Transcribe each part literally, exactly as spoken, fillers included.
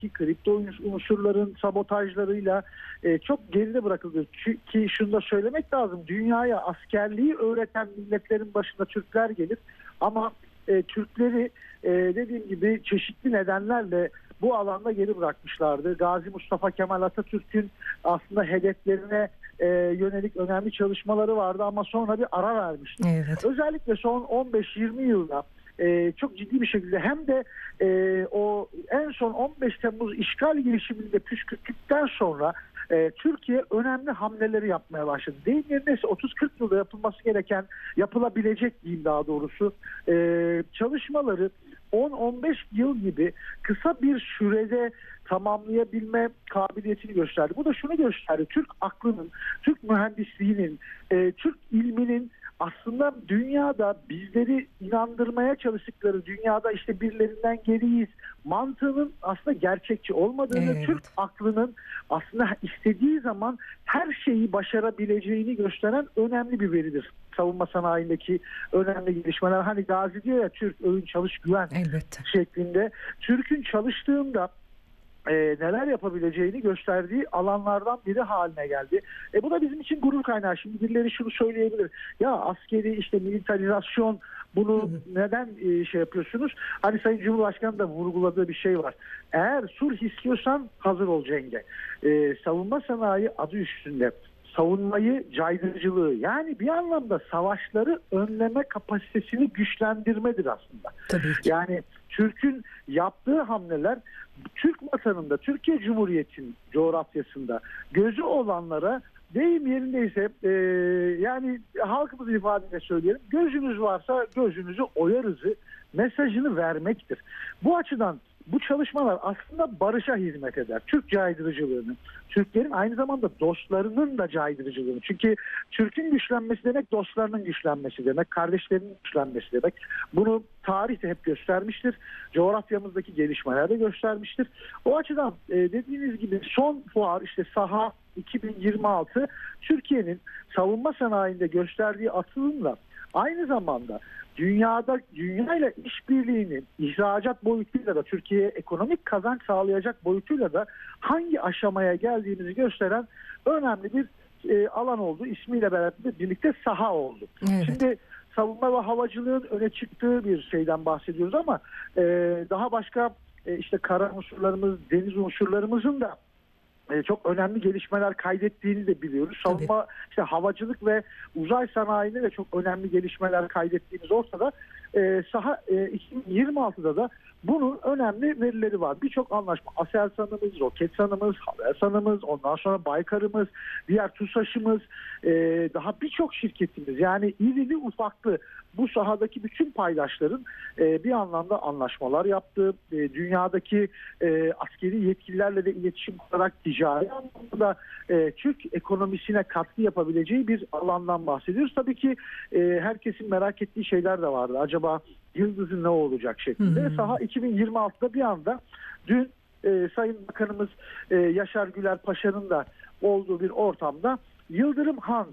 ki kripto unsurların sabotajlarıyla e, çok geride bırakıldı. Ki şunu da söylemek lazım. Dünyaya askerliği öğreten milletlerin başında Türkler gelir. Ama e, Türkleri e, dediğim gibi çeşitli nedenlerle bu alanda geri bırakmışlardı. Gazi Mustafa Kemal Atatürk'ün aslında hedeflerine e, yönelik önemli çalışmaları vardı ama sonra bir ara vermişti. Evet. Özellikle son on beş yirmi yılda e, çok ciddi bir şekilde hem de e, o en son on beş Temmuz işgal girişiminde püskürttükten sonra e, Türkiye önemli hamleleri yapmaya başladı. Deyim yerindeyse otuz kırk yılda yapılması gereken, yapılabilecek diyeyim daha doğrusu e, çalışmaları on on beş yıl gibi kısa bir sürede tamamlayabilme kabiliyetini gösterdi. Bu da şunu gösterdi. Türk aklının, Türk mühendisliğinin, e, Türk ilminin aslında dünyada bizleri inandırmaya çalıştıkları, dünyada işte birilerinden geriyiz mantığının aslında gerçekçi olmadığını, Evet. Türk aklının aslında istediği zaman her şeyi başarabileceğini gösteren önemli bir veridir. Savunma sanayindeki önemli gelişmeler. Hani Gazi diyor ya, Türk övün çalış güven Elbette. şeklinde. Türk'ün çalıştığında e, neler yapabileceğini gösterdiği alanlardan biri haline geldi. E, bu da bizim için gurur kaynağı. Şimdi birileri şunu söyleyebilir. Ya askeri işte militarizasyon, bunu neden e, şey yapıyorsunuz? Hani Sayın Cumhurbaşkanı da vurguladığı bir şey var. Eğer sulh istiyorsan hazır ol cenge. E, savunma sanayi adı üstünde savunmayı, caydırıcılığı, yani bir anlamda savaşları önleme kapasitesini güçlendirmedir aslında. Tabii ki. Yani Türk'ün yaptığı hamleler Türk vatanında, Türkiye Cumhuriyeti'nin coğrafyasında gözü olanlara, deyim yerindeyse e, yani halkımızın ifadeyle söyleyelim, gözünüz varsa gözünüzü oyarızı mesajını vermektir. Bu açıdan bu çalışmalar aslında barışa hizmet eder. Türk caydırıcılığını, Türklerin aynı zamanda dostlarının da caydırıcılığını. Çünkü Türk'ün güçlenmesi demek dostlarının güçlenmesi demek, kardeşlerinin güçlenmesi demek. Bunu tarih de hep göstermiştir. Coğrafyamızdaki gelişmeler de göstermiştir. O açıdan e, dediğiniz gibi son fuar işte Saha iki bin yirmi altı Türkiye'nin savunma sanayinde gösterdiği atılımla aynı zamanda dünyada dünyayla işbirliğinin ihracat boyutuyla da Türkiye'ye ekonomik kazanç sağlayacak boyutuyla da hangi aşamaya geldiğimizi gösteren önemli bir e, alan oldu. İsmiyle beraber birlikte saha oldu. Evet. Şimdi savunma ve havacılığın öne çıktığı bir şeyden bahsediyoruz ama e, daha başka e, işte kara unsurlarımız, deniz unsurlarımızın da çok önemli gelişmeler kaydettiğini de biliyoruz. Tabii. Savunma, işte havacılık ve uzay sanayinde de çok önemli gelişmeler kaydettiğimiz ortada. Ee, saha e, iki bin yirmi altıda da bunun önemli verileri var. Birçok anlaşma, Aselsan'ımız, Roketsan'ımız, Havelsan'ımız, ondan sonra Baykar'ımız, diğer TUSAŞ'ımız, e, daha birçok şirketimiz, yani irili ufaklı bu sahadaki bütün paydaşların e, bir anlamda anlaşmalar yaptığı, e, dünyadaki e, askeri yetkililerle de iletişim kurarak ticari anlamda e, Türk ekonomisine katkı yapabileceği bir alandan bahsediyoruz. Tabii ki e, herkesin merak ettiği şeyler de vardı. Acaba Yıldız'ın ne olacak şeklinde. Hmm. Saha iki bin yirmi altıda bir anda dün e, Sayın Bakanımız e, Yaşar Güler Paşa'nın da olduğu bir ortamda Yıldırım Han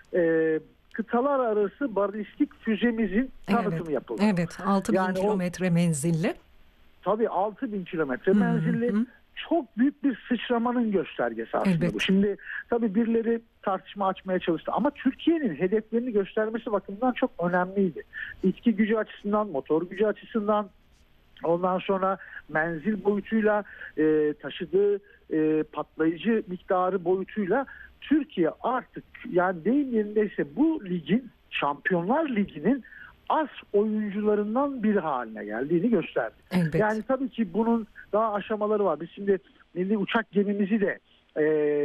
e, kıtalar arası balistik füzemizin tanıtımı evet. yapıldı. Evet, altı bin yani kilometre menzilli. Tabii altı bin kilometre menzilli. Hmm. Çok büyük bir sıçramanın göstergesi aslında Elbette. bu. Şimdi tabii birileri tartışma açmaya çalıştı ama Türkiye'nin hedeflerini göstermesi bakımından çok önemliydi. İtki gücü açısından, motor gücü açısından, ondan sonra menzil boyutuyla, e, taşıdığı e, patlayıcı miktarı boyutuyla Türkiye artık, yani deyim yerindeyse, bu ligin, Şampiyonlar Ligi'nin az oyuncularından biri haline geldiğini gösterdi. Elbette. Yani tabii ki bunun daha aşamaları var. Biz şimdi milli uçak gemimizi de e,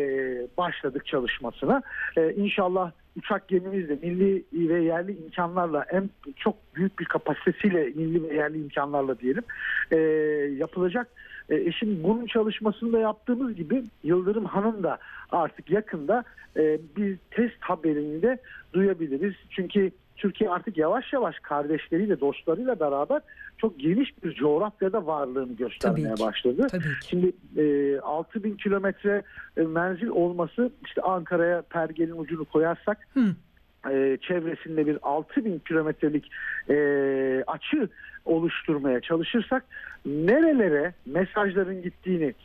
başladık çalışmasına. E, İnşallah uçak gemimiz de milli ve yerli imkanlarla, en çok büyük bir kapasitesiyle, milli ve yerli imkanlarla diyelim, e, yapılacak. E, şimdi bunun çalışmasını da yaptığımız gibi Yıldırım Han'ın da artık yakında e, bir test haberini de duyabiliriz. Çünkü Türkiye artık yavaş yavaş kardeşleriyle, dostlarıyla beraber çok geniş bir coğrafyada varlığını göstermeye Tabii ki, başladı. tabii ki. Şimdi e, altı bin kilometre menzil olması, işte Ankara'ya pergelin ucunu koyarsak, Hı. E, çevresinde bir altı bin kilometrelik e, açı oluşturmaya çalışırsak nerelere mesajların gittiğini,